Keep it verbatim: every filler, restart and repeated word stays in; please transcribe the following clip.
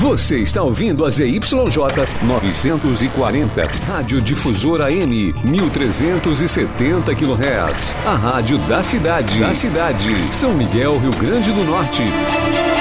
Você está ouvindo a Z Y J novecentos e quarenta, Rádio Difusora M, mil trezentos e setenta quilohertz. A rádio da cidade, da cidade, São Miguel, Rio Grande do Norte.